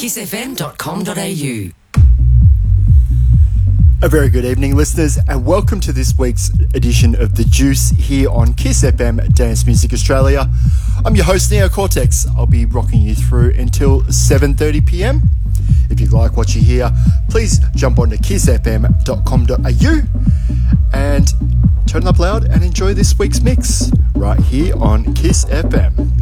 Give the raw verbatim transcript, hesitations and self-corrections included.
kiss f m dot com dot a u. A very good evening, listeners, and welcome to this week's edition of The Juice here on Kiss F M Dance Music Australia. I'm your host, Neo Cortex. I'll be rocking you through until seven thirty p m. If you like what you hear, please jump on to kiss f m dot com dot a u and turn it up loud and enjoy this week's mix right here on Kiss F M.